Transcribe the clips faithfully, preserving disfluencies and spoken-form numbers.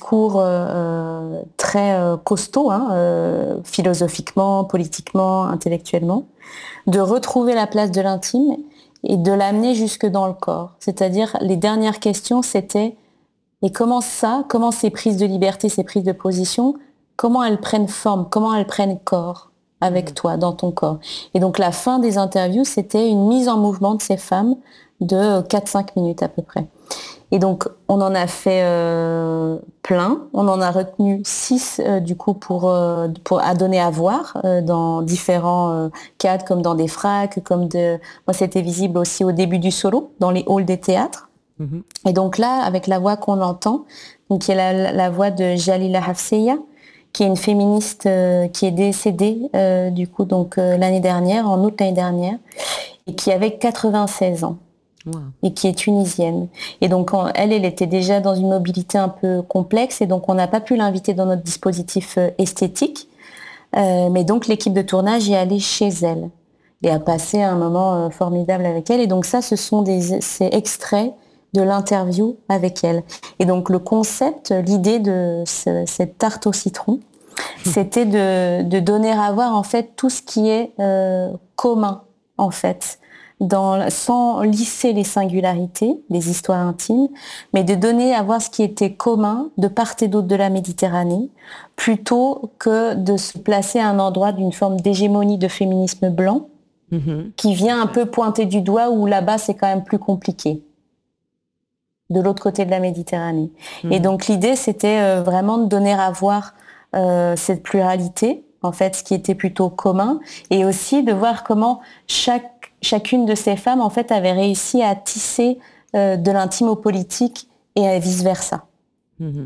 discours euh, très euh, costaud, hein, euh, philosophiquement, politiquement, intellectuellement, de retrouver la place de l'intime et de l'amener jusque dans le corps. C'est-à-dire, les dernières questions, c'était et comment ça, comment ces prises de liberté, ces prises de position, comment elles prennent forme, comment elles prennent corps avec mmh. toi, dans ton corps. Et donc la fin des interviews, c'était une mise en mouvement de ces femmes de quatre à cinq minutes à peu près. Et donc on en a fait euh, plein, on en a retenu six euh, du coup pour, euh, pour à donner à voir euh, dans différents euh, cadres, comme dans des fracs, comme de, moi c'était visible aussi au début du solo, dans les halls des théâtres. Mmh. Et donc là, avec la voix qu'on entend, donc qui est la, la voix de Jalila Hafseya, qui est une féministe euh, qui est décédée euh, du coup donc euh, l'année dernière, en août l'année dernière, et qui avait quatre-vingt-seize ans. Wow. Et qui est tunisienne. Et donc en, elle, elle était déjà dans une mobilité un peu complexe, et donc on n'a pas pu l'inviter dans notre dispositif euh, esthétique. Euh, mais donc l'équipe de tournage est allée chez elle et a passé un moment euh, formidable avec elle. Et donc ça, ce sont des ces extraits de l'interview avec elle. Et donc le concept, l'idée de ce, cette tarte au citron, c'était de, de donner à voir en fait tout ce qui est euh, commun en fait, dans, sans lisser les singularités, les histoires intimes, mais de donner à voir ce qui était commun de part et d'autre de la Méditerranée, plutôt que de se placer à un endroit d'une forme d'hégémonie de féminisme blanc, mmh. qui vient un peu pointer du doigt où là-bas c'est quand même plus compliqué, de l'autre côté de la Méditerranée. Mmh. Et donc l'idée, c'était euh, vraiment de donner à voir euh, cette pluralité, en fait, ce qui était plutôt commun, et aussi de voir comment chaque, chacune de ces femmes, en fait, avait réussi à tisser euh, de l'intime au politique et vice-versa. Mmh.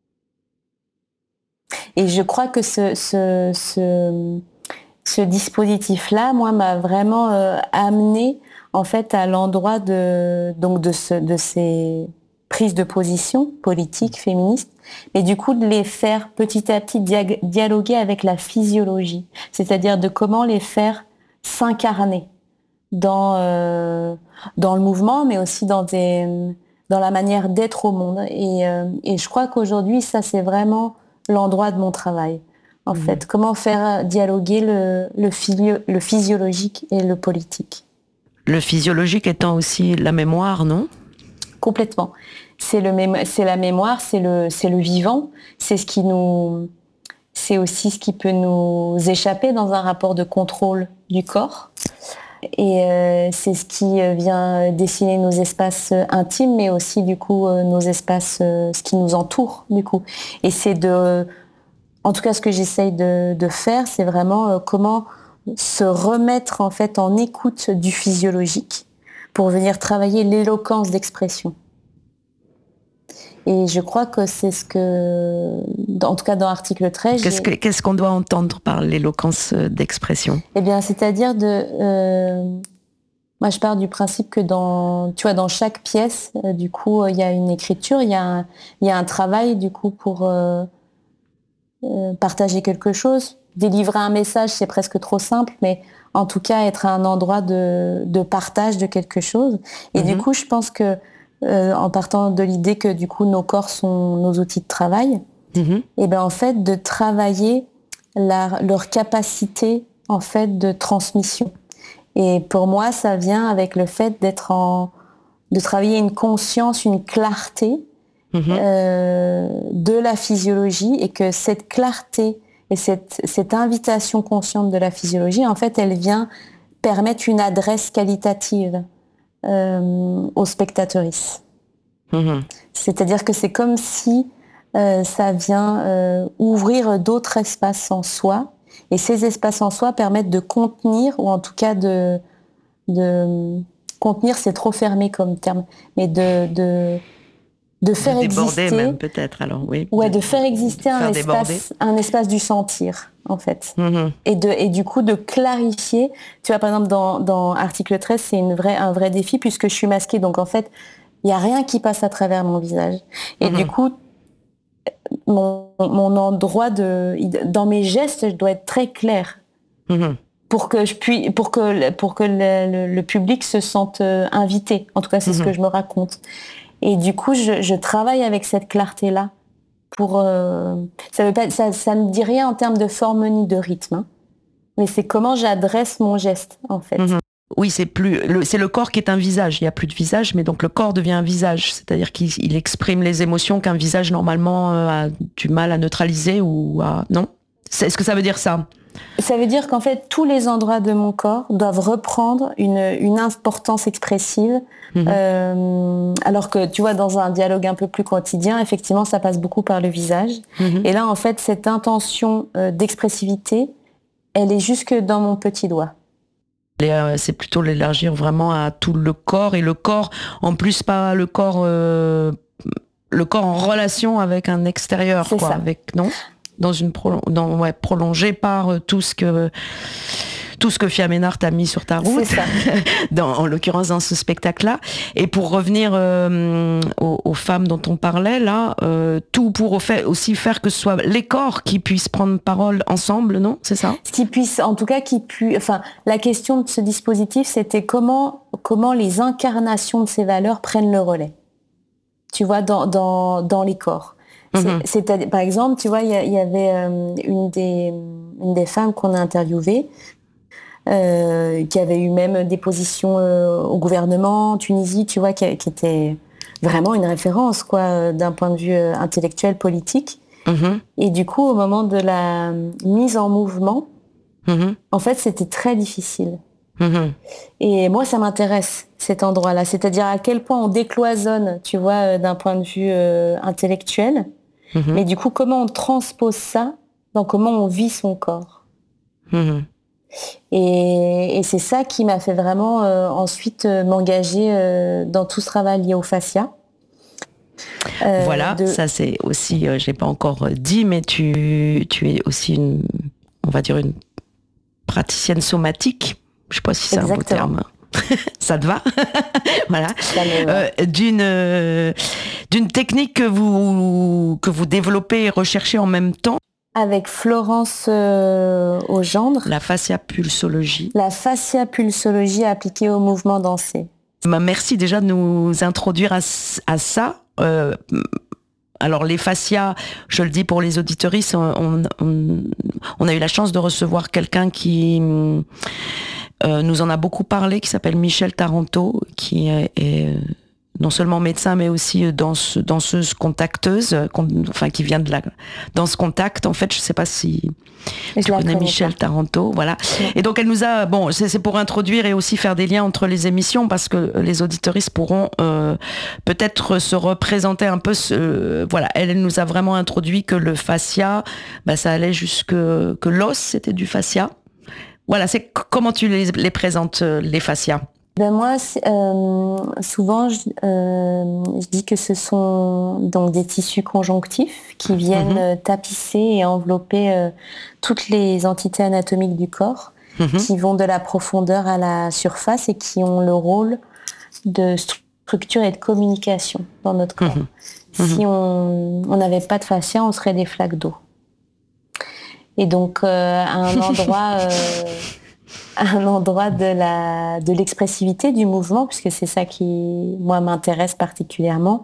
Et je crois que ce, ce, ce, ce dispositif-là, moi, m'a vraiment euh, amené en fait à l'endroit de donc de ce de ces prises de position politiques féministes, mais du coup de les faire petit à petit dia- dialoguer avec la physiologie, c'est-à-dire de comment les faire s'incarner dans euh, dans le mouvement, mais aussi dans des dans la manière d'être au monde. Et euh, et je crois qu'aujourd'hui ça c'est vraiment l'endroit de mon travail. En mmh. fait, comment faire dialoguer le le, physio- le physiologique et le politique. Le physiologique étant aussi la mémoire, non ? Complètement. C'est, le mé- c'est la mémoire, c'est le, c'est le vivant, c'est ce qui nous, c'est aussi ce qui peut nous échapper dans un rapport de contrôle du corps. Et euh, c'est ce qui vient dessiner nos espaces intimes, mais aussi du coup euh, nos espaces, euh, ce qui nous entoure du coup. Et c'est de, en tout cas ce que j'essaye de, de faire, c'est vraiment euh, comment se remettre en fait en écoute du physiologique pour venir travailler l'éloquence d'expression. Et je crois que c'est ce que, en tout cas dans l'article treize... Qu'est-ce, que, qu'est-ce qu'on doit entendre par l'éloquence d'expression ? Eh bien, c'est-à-dire de... Euh, moi, je pars du principe que dans, tu vois, dans chaque pièce, euh, du coup, il euh, y a une écriture, il y, a un, y a un travail, du coup, pour euh, euh, partager quelque chose. Délivrer un message, c'est presque trop simple, mais en tout cas, être à un endroit de, de partage de quelque chose. Et mm-hmm. du coup, je pense que Euh, en partant de l'idée que du coup nos corps sont nos outils de travail, mmh. et ben en fait de travailler la, leur capacité en fait de transmission. Et pour moi, ça vient avec le fait d'être en, de travailler une conscience, une clarté mmh. euh, de la physiologie, et que cette clarté et cette, cette invitation consciente de la physiologie, en fait, elle vient permettre une adresse qualitative Euh, aux spectatrices. Mmh. C'est-à-dire que c'est comme si euh, ça vient euh, ouvrir d'autres espaces en soi, et ces espaces en soi permettent de contenir, ou en tout cas de, de contenir, c'est trop fermé comme terme, mais de, de, de faire de exister, déborder même peut-être alors oui. Ouais, de, de faire exister de un, faire espace, un espace du sentir en fait, mmh. et de et du coup de clarifier. Tu vois, par exemple dans dans article treize, c'est une vraie un vrai défi puisque je suis masquée, donc en fait il y a rien qui passe à travers mon visage, et mmh. du coup mon mon endroit de dans mes gestes, je dois être très claire. Mmh. Pour que je puis, pour que pour que le, le, le public se sente invité. En tout cas, c'est mmh. ce que je me raconte. Et du coup, je, je travaille avec cette clarté-là pour euh, ça veut pas, ça, ça ne dit rien en termes de forme ni de rythme, hein, mais c'est comment j'adresse mon geste, en fait. Mmh. Oui, c'est plus le, c'est le corps qui est un visage. Il n'y a plus de visage, mais donc le corps devient un visage, c'est-à-dire qu'il il exprime les émotions qu'un visage normalement euh, a du mal à neutraliser ou à non. C'est, est-ce que ça veut dire ça? Ça veut dire qu'en fait, tous les endroits de mon corps doivent reprendre une, une importance expressive. Mmh. Euh, alors que, tu vois, dans un dialogue un peu plus quotidien, effectivement, ça passe beaucoup par le visage. Mmh. Et là, en fait, cette intention euh, d'expressivité, elle est jusque dans mon petit doigt. Et, euh, c'est plutôt l'élargir vraiment à tout le corps, et le corps, en plus, pas le corps, euh, le corps en relation avec un extérieur, c'est quoi, ça. avec, non? Dans une pro, dans, ouais, prolongé par tout ce que tout ce que Phia Ménard t'a mis sur ta route, dans, en l'occurrence dans ce spectacle-là. Et pour revenir euh, aux, aux femmes dont on parlait là, euh, tout pour aussi faire que ce soit les corps qui puissent prendre parole ensemble, non? C'est ça? Ce qui puisse, en tout cas, qui puisse. Enfin, la question de ce dispositif, c'était comment comment les incarnations de ces valeurs prennent le relais. Tu vois, dans dans dans les corps. C'est, c'est, par exemple, tu vois, il y, y avait euh, une, des, une des femmes qu'on a interviewées euh, qui avait eu même des positions euh, au gouvernement en Tunisie, tu vois, qui, qui était vraiment une référence, quoi, d'un point de vue euh, intellectuel, politique. Mm-hmm. Et du coup, au moment de la mise en mouvement, mm-hmm. en fait, c'était très difficile. Mm-hmm. Et moi, ça m'intéresse, cet endroit-là. C'est-à-dire à quel point on décloisonne, tu vois, d'un point de vue euh, intellectuel. Mmh. Mais du coup, comment on transpose ça dans comment on vit son corps. Mmh. Et, et c'est ça qui m'a fait vraiment euh, ensuite euh, m'engager euh, dans tout ce travail lié au fascia. Euh, voilà, de... ça c'est aussi, euh, je l'ai pas encore dit, mais tu, tu es aussi une, on va dire une praticienne somatique. Je sais pas si c'est Exactement. Un beau terme. Ça te va? Voilà. Euh, d'une euh, d'une technique que vous que vous développez et recherchez en même temps. Avec Florence euh, Augendre. La fasciapulsologie. La fasciapulsologie appliquée au mouvement dansé. Bah, merci déjà de nous introduire à, à ça. Euh, alors les fascias, je le dis pour les auditeuristes, on, on, on a eu la chance de recevoir quelqu'un qui Euh, nous en a beaucoup parlé, qui s'appelle Michel Taranto, qui est, est non seulement médecin, mais aussi danse, danseuse contacteuse, enfin qui vient de la danse contact. En fait, je sais pas si je tu connais Michel pas. Taranto, voilà. Ouais. Et donc elle nous a, bon, c'est, c'est pour introduire et aussi faire des liens entre les émissions, parce que les auditeuristes pourront euh, peut-être se représenter un peu. Ce, voilà, elle, elle nous a vraiment introduit que le fascia, bah, ça allait jusque que l'os, c'était du fascia. Voilà, c'est comment tu les, les présentes, les fascias? Ben moi, euh, souvent, je, euh, je dis que ce sont donc des tissus conjonctifs qui viennent mmh. tapisser et envelopper euh, toutes les entités anatomiques du corps, mmh. qui vont de la profondeur à la surface et qui ont le rôle de structure et de communication dans notre corps. Mmh. Si on n'avait pas de fascia, on serait des flaques d'eau. Et donc euh, à un endroit, euh, à un endroit de la de l'expressivité du mouvement, puisque c'est ça qui moi m'intéresse particulièrement.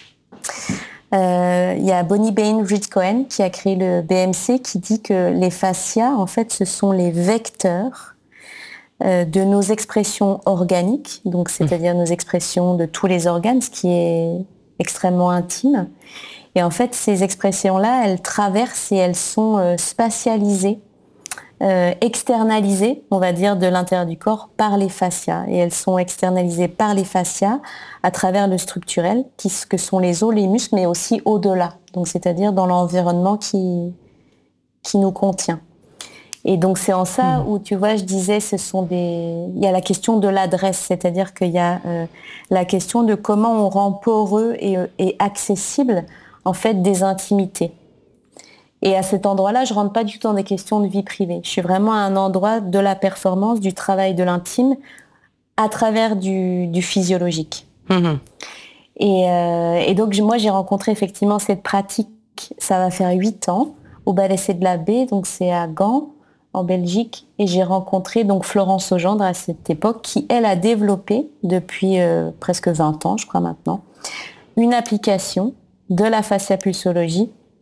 Euh, il y a Bonnie Bainbridge Cohen qui a créé le B M C, qui dit que les fascias, en fait, ce sont les vecteurs euh, de nos expressions organiques, donc c'est-à-dire nos expressions de tous les organes, ce qui est extrêmement intime. Et en fait, ces expressions-là, elles traversent et elles sont euh, spatialisées, euh, externalisées, on va dire, de l'intérieur du corps par les fascias. Et elles sont externalisées par les fascias à travers le structurel, qui, que sont les os, les muscles, mais aussi au-delà. Donc, c'est-à-dire dans l'environnement qui, qui nous contient. Et donc, c'est en ça où, tu vois, je disais, ce sont des... il y a la question de l'adresse, c'est-à-dire qu'il y a euh, la question de comment on rend poreux et, et accessible en fait des intimités. Et à cet endroit-là, je rentre pas du tout dans des questions de vie privée. Je suis vraiment à un endroit de la performance, du travail de l'intime, à travers du, du physiologique. Mmh. Et, euh, et donc moi, j'ai rencontré effectivement cette pratique, ça va faire huit ans, au Ballet de la Baie, donc c'est à Gand, en Belgique, et j'ai rencontré donc Florence Augendre à cette époque, qui elle a développé depuis euh, presque vingt ans, je crois maintenant, une application de la fasciapulsologie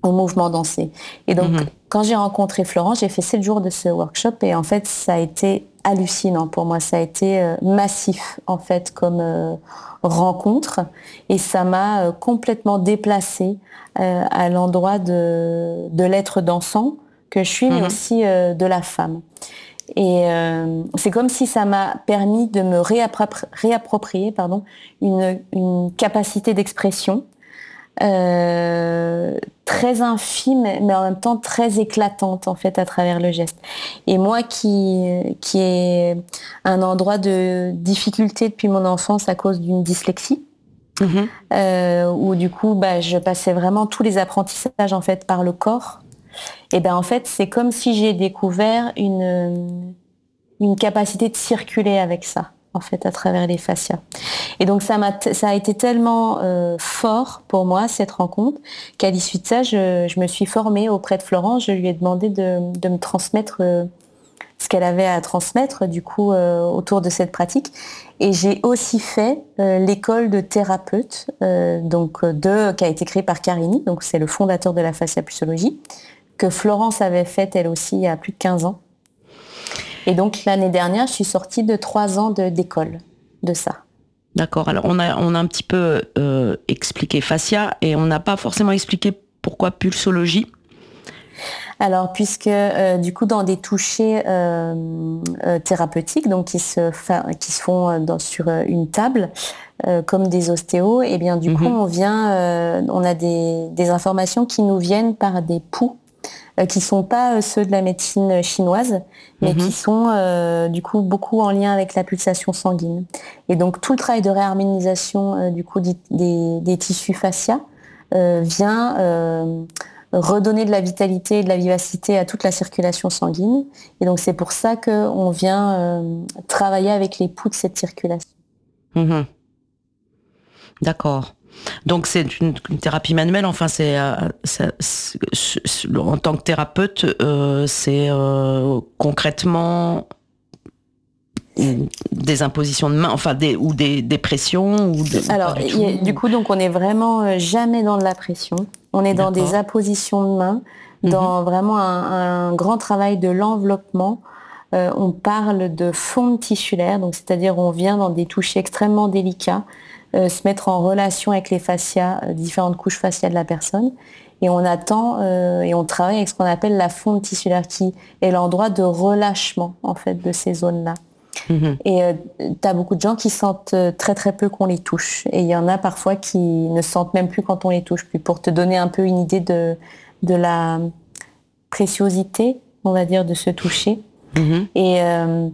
au mouvement dansé. Et donc, Mhm. quand j'ai rencontré Florence, j'ai fait sept jours de ce workshop et en fait, ça a été hallucinant pour moi. Ça a été euh, massif, en fait, comme euh, rencontre. Et ça m'a euh, complètement déplacée euh, à l'endroit de, de l'être dansant que je suis, mais Mhm. aussi euh, de la femme. Et euh, c'est comme si ça m'a permis de me réappropri- réapproprier pardon, une, une capacité d'expression euh, très infime, mais en même temps très éclatante en fait à travers le geste. Et moi qui qui est un endroit de difficulté depuis mon enfance à cause d'une dyslexie, Mhm. euh, où du coup bah, je passais vraiment tous les apprentissages en fait par le corps. Et ben en fait c'est comme si j'ai découvert une une capacité de circuler avec ça en fait à travers les fascias. Et donc ça m'a, t- ça a été tellement euh, fort pour moi cette rencontre qu'à l'issue de ça, je, je me suis formée auprès de Florence. Je lui ai demandé de, de me transmettre euh, ce qu'elle avait à transmettre du coup euh, autour de cette pratique. Et j'ai aussi fait euh, l'école de thérapeute, euh, donc de qui a été créée par Carini, donc c'est le fondateur de la fasciapulsologie, que Florence avait faite elle aussi il y a plus de quinze ans. Et donc l'année dernière, je suis sortie de trois ans de, d'école de ça. D'accord. Alors, on a, on a un petit peu euh, expliqué fascia et on n'a pas forcément expliqué pourquoi pulsologie. Alors, puisque euh, du coup, dans des touchés euh, euh, thérapeutiques, donc qui se, fa- qui se font euh, dans, sur euh, une table, euh, comme des ostéos, et bien du coup, Mhm. on vient, euh, on a des, des informations qui nous viennent par des pouls, euh, qui sont pas euh, ceux de la médecine chinoise, mais qui Mhm. sont euh, du coup beaucoup en lien avec la pulsation sanguine. Et donc, tout le travail de réharmonisation euh, du coup des, des, des tissus fasciaux euh, vient euh, redonner de la vitalité et de la vivacité à toute la circulation sanguine. Et donc c'est pour ça qu'on vient euh, travailler avec les pouls de cette circulation. Mhm. D'accord. Donc c'est une, une thérapie manuelle. Enfin, c'est, euh, ça- c'est- c'est- en tant que thérapeute, euh, c'est euh, concrètement mm, des impositions de main, enfin des ou des, des pressions ou, de, ou pas Alors du y a- du tout. coup donc on est vraiment euh, jamais dans de la pression. On est dans des D'accord. appositions de main, Mhm. dans vraiment un, un grand travail de l'enveloppement. Euh, on parle de fonte tissulaire, donc c'est-à-dire on vient dans des touchés extrêmement délicats, euh, se mettre en relation avec les fascias, euh, différentes couches faciales de la personne, et on attend euh, et on travaille avec ce qu'on appelle la fonte tissulaire, qui est l'endroit de relâchement en fait de ces zones-là. Mhm. Et euh, tu as beaucoup de gens qui sentent euh, très très peu qu'on les touche, et il y en a parfois qui ne sentent même plus quand on les touche plus. Pour te donner un peu une idée de de la préciosité, on va dire, de ce toucher. Mhm. Et, euh,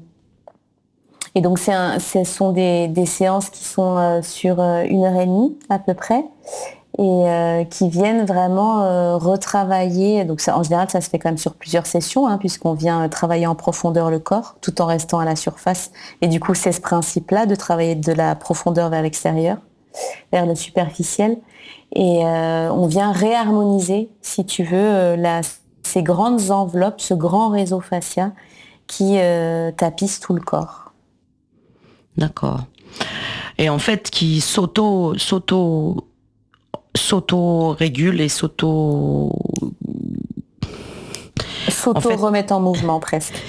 et donc, c'est un, ce sont des, des séances qui sont euh, sur euh, une heure et demie à peu près et euh, qui viennent vraiment euh, retravailler. Donc, ça, en général, ça se fait quand même sur plusieurs sessions, hein, puisqu'on vient euh, travailler en profondeur le corps tout en restant à la surface. Et du coup, c'est ce principe-là de travailler de la profondeur vers l'extérieur, vers le superficiel. Et euh, on vient réharmoniser, si tu veux, euh, la, ces grandes enveloppes, ce grand réseau fascia qui euh, tapisse tout le corps. D'accord. Et en fait, qui s'auto, s'auto, s'auto-régule et s'auto. En fait, S'auto-remettre en mouvement presque.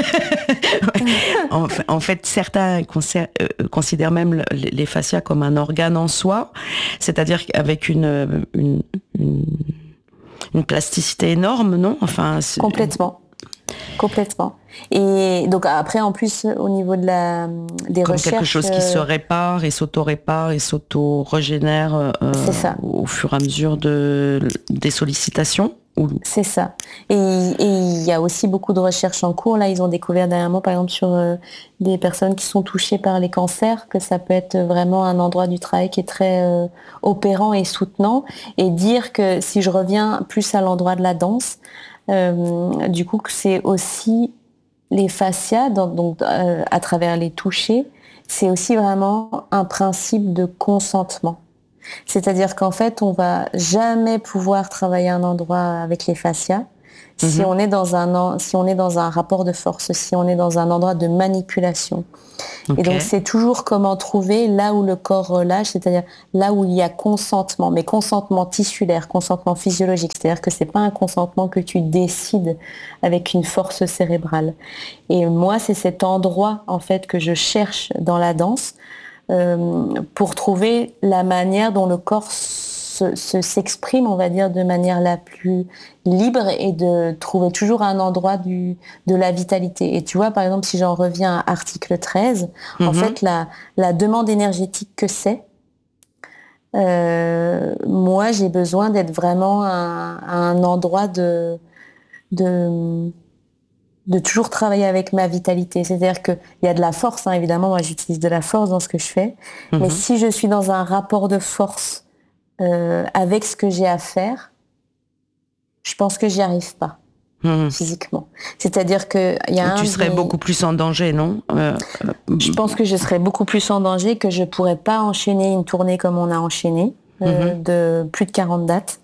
en, en fait, certains conser- euh, considèrent même le- les fascias comme un organe en soi, c'est-à-dire qu'avec une, une, une, une plasticité énorme, non? Enfin, c'est Complètement. Complètement. Et donc après, en plus, au niveau de la, des comme quelque recherches, chose qui se euh, répare et s'auto-répare et s'auto-régénère euh, c'est ça. au fur et à mesure de, des sollicitations. Ou... C'est ça. Et et il y a aussi beaucoup de recherches en cours. Là, ils ont découvert dernièrement, par exemple, sur euh, des personnes qui sont touchées par les cancers, que ça peut être vraiment un endroit du travail qui est très euh, opérant et soutenant. Et dire que si je reviens plus à l'endroit de la danse, euh, du coup, que c'est aussi les fascias, donc, donc euh, à travers les touchés, c'est aussi vraiment un principe de consentement. C'est-à-dire qu'en fait, on va jamais pouvoir travailler un endroit avec les fascias si Mhm. on est dans un, si on est dans un rapport de force, si on est dans un endroit de manipulation. Ok. Et donc, c'est toujours comment trouver là où le corps relâche, c'est-à-dire là où il y a consentement, mais consentement tissulaire, consentement physiologique. C'est-à-dire que c'est pas un consentement que tu décides avec une force cérébrale. Et moi, c'est cet endroit, en fait, que je cherche dans la danse euh, pour trouver la manière dont le corps se, se, s'exprime, on va dire, de manière la plus libre et de trouver toujours un endroit du, de la vitalité. Et tu vois, par exemple, si j'en reviens à article treize, Mhm. en fait, la, la demande énergétique que c'est, euh, moi, j'ai besoin d'être vraiment à, à un endroit de, de, de toujours travailler avec ma vitalité. C'est-à-dire qu'il y a de la force, hein, évidemment, moi, j'utilise de la force dans ce que je fais. Mhm. Mais si je suis dans un rapport de force euh, avec ce que j'ai à faire, je pense que j'y arrive pas. Mmh. Physiquement. C'est-à-dire que il y a tu un serais des... beaucoup plus en danger, non euh, Je pense que je serais beaucoup plus en danger, que je pourrais pas enchaîner une tournée comme on a enchaîné, euh, mmh. de plus de quarante dates.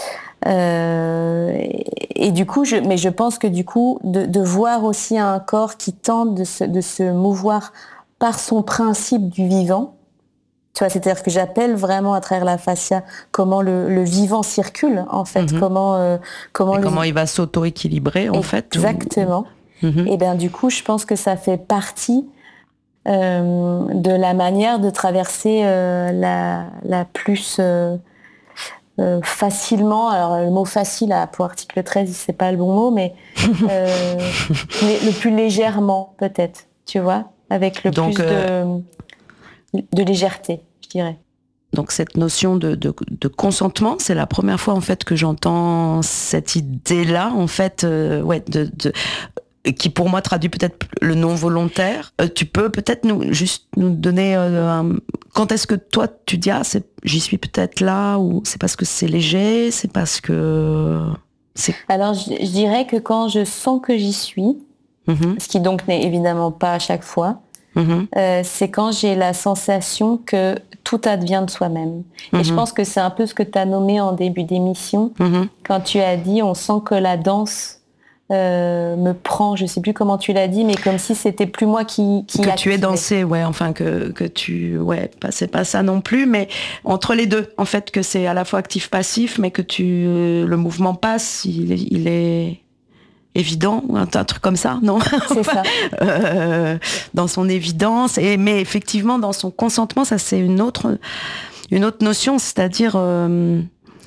Euh, et, et du coup, je, mais je pense que du coup, de, de voir aussi un corps qui tente de se, de se mouvoir par son principe du vivant, tu vois, c'est-à-dire que j'appelle vraiment à travers la fascia comment le, le vivant circule, en fait, mm-hmm. comment euh, comment, le... comment il va s'auto-équilibrer, en fait. Exactement. Ou... Mm-hmm. Et bien du coup, je pense que ça fait partie euh, de la manière de traverser euh, la, la plus euh, euh, facilement. Alors le mot facile à, pour article treize, c'est pas le bon mot, mais euh, le plus légèrement peut-être, tu vois, avec le Donc, plus euh... de, de légèreté, je dirais. Donc cette notion de, de, de consentement, c'est la première fois en fait que j'entends cette idée-là, en fait, euh, ouais, de, de, qui pour moi traduit peut-être le non volontaire. Euh, tu peux peut-être nous juste nous donner euh, un... quand est-ce que toi tu dis ah c'est, j'y suis peut-être là, ou c'est parce que c'est léger, c'est parce que c'est... Alors je, je dirais que quand je sens que j'y suis, mm-hmm. ce qui donc n'est évidemment pas à chaque fois. Mmh. Euh, c'est quand j'ai la sensation que tout advient de soi-même. Mmh. Et je pense que c'est un peu ce que tu as nommé en début d'émission, mmh. quand tu as dit on sent que la danse euh, me prend, je sais plus comment tu l'as dit, mais comme si c'était plus moi qui qui que activais. Tu es dansé, ouais, enfin que que tu, ouais, pas, c'est pas ça non plus, mais entre les deux, en fait, que c'est à la fois actif-passif, mais que tu euh, le mouvement passe, il, il est évident, un, un truc comme ça, non? C'est ça. euh, dans son évidence, et mais effectivement dans son consentement, ça c'est une autre, une autre notion, c'est-à-dire, euh,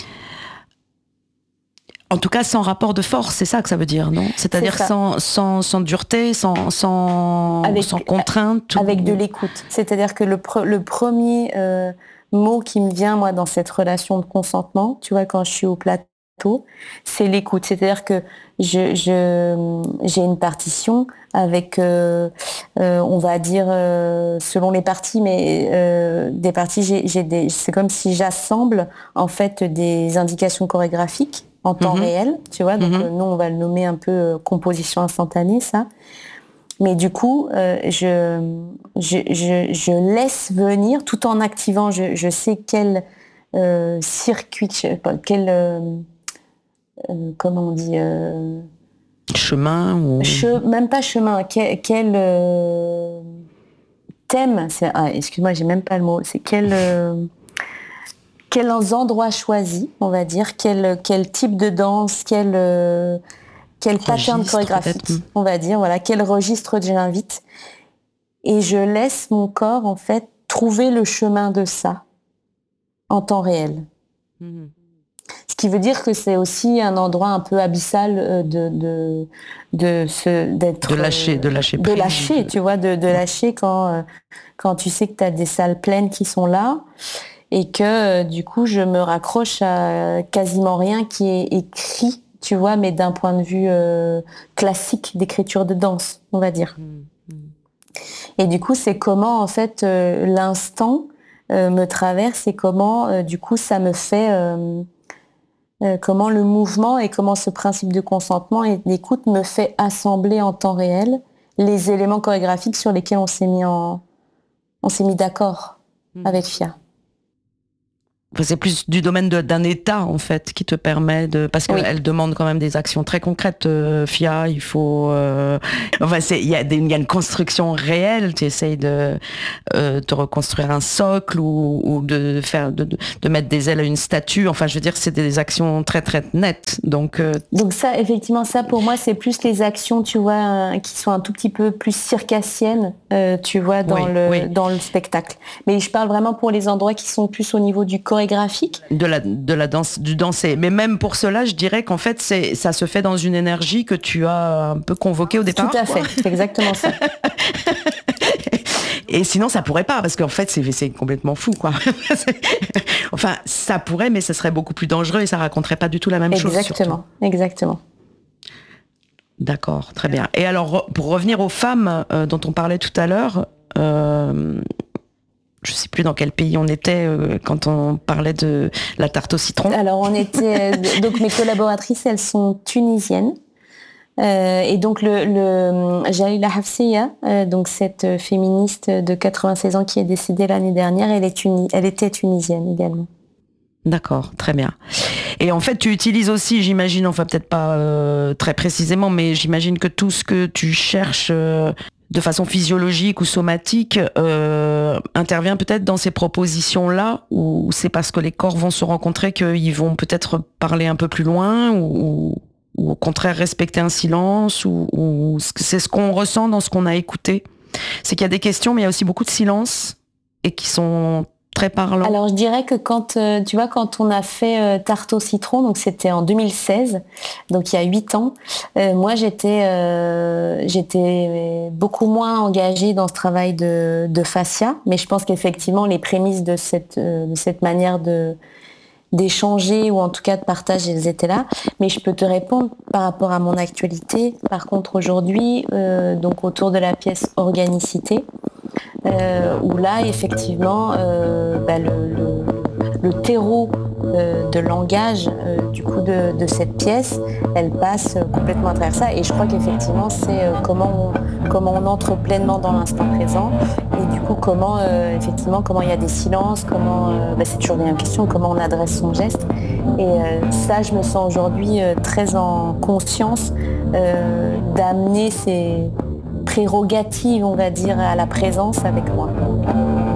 en tout cas sans rapport de force, c'est ça que ça veut dire, non? C'est-à-dire c'est sans, sans, sans dureté, sans, sans, avec, sans contrainte. Avec ou... de l'écoute. C'est-à-dire que le, pre, le premier euh, mot qui me vient, moi, dans cette relation de consentement, tu vois, quand je suis au plateau, c'est l'écoute. C'est-à-dire que je, je, j'ai une partition avec, euh, euh, on va dire, euh, selon les parties, mais euh, des parties, j'ai, j'ai des, c'est comme si j'assemble en fait des indications chorégraphiques en temps mmh. réel, tu vois. Donc mmh. euh, nous, on va le nommer un peu euh, composition instantanée, ça. Mais du coup, euh, je, je, je, je laisse venir, tout en activant, je, je sais quel euh, circuit, quel euh, Euh, comment on dit euh... chemin ou che... même pas chemin quel, quel euh... thème c'est... ah, excuse-moi j'ai même pas le mot c'est quel euh... quels endroits choisis on va dire quel quel type de danse quel euh... quel pattern chorégraphique peut-être. On va dire voilà quel registre j'invite et je laisse mon corps en fait trouver le chemin de ça en temps réel. Mmh. Ce qui veut dire que c'est aussi un endroit un peu abyssal de de de se d'être de lâcher de lâcher de lâcher tu vois de de lâcher quand quand tu sais que tu as des salles pleines qui sont là et que du coup je me raccroche à quasiment rien qui est écrit tu vois mais d'un point de vue euh, classique d'écriture de danse on va dire. Mmh. Et du coup c'est comment en fait euh, l'instant euh, me traverse et comment euh, du coup ça me fait euh, Euh, comment le mouvement et comment ce principe de consentement et d'écoute me fait assembler en temps réel les éléments chorégraphiques sur lesquels on s'est mis en, on s'est mis d'accord mmh. avec Fia. Enfin, c'est plus du domaine de, d'un État, en fait, qui te permet de... Parce qu'elle oui. demande quand même des actions très concrètes, euh, F I A, il faut... Euh, enfin, il y, y a une construction réelle, tu essayes de, euh, de reconstruire un socle ou, ou de, faire, de, de mettre des ailes à une statue. Enfin, je veux dire, c'est des actions très, très nettes. Donc, euh... Donc ça, effectivement, ça, pour moi, c'est plus les actions, tu vois, euh, qui sont un tout petit peu plus circassiennes, euh, tu vois, dans, oui, le, oui. dans le spectacle. Mais je parle vraiment pour les endroits qui sont plus au niveau du corps graphique de la de la danse du danser, mais même pour cela je dirais qu'en fait c'est ça se fait dans une énergie que tu as un peu convoquée au départ. Tout à fait, c'est exactement ça. Et sinon ça pourrait pas, parce qu'en fait c'est c'est complètement fou quoi. Enfin ça pourrait, mais ça serait beaucoup plus dangereux et ça raconterait pas du tout la même exactement, chose. Exactement, exactement. D'accord, très bien. Et alors pour revenir aux femmes euh, dont on parlait tout à l'heure. Euh, Je sais plus dans quel pays on était euh, quand on parlait de la tarte au citron. Alors on était euh, donc mes collaboratrices, elles sont tunisiennes euh, et donc le, le Jalila Hafsiya, euh, donc cette féministe de quatre-vingt-seize ans qui est décédée l'année dernière, elle est tuni- elle était tunisienne également. D'accord, très bien. Et en fait, tu utilises aussi, j'imagine, enfin peut-être pas euh, très précisément, mais j'imagine que tout ce que tu cherches euh, de façon physiologique ou somatique euh, intervient peut-être dans ces propositions-là, ou c'est parce que les corps vont se rencontrer qu'ils vont peut-être parler un peu plus loin, ou, ou au contraire respecter un silence, ou, ou c'est ce qu'on ressent dans ce qu'on a écouté. C'est qu'il y a des questions, mais il y a aussi beaucoup de silences, et qui sont très parlant. Alors je dirais que quand euh, tu vois quand on a fait euh, Tarte au citron, donc c'était en deux mille seize, donc il y a huit ans, euh, moi j'étais euh, j'étais beaucoup moins engagée dans ce travail de, de fascia, mais je pense qu'effectivement les prémices de cette euh, de cette manière de d'échanger ou en tout cas de partage, elles étaient là. Mais je peux te répondre par rapport à mon actualité. Par contre aujourd'hui, euh, donc autour de la pièce Organicité, euh, où là effectivement euh, bah, le, le, le terreau euh, de langage euh, du coup de, de cette pièce, elle passe complètement à travers ça. Et je crois qu'effectivement c'est euh, comment on, comment on entre pleinement dans l'instant présent. Et du coup comment euh, effectivement comment il y a des silences, comment euh, bah, c'est toujours la même question, comment on adresse son geste. Et euh, ça je me sens aujourd'hui euh, très en conscience euh, d'amener ces prérogatives, on va dire, à la présence avec moi.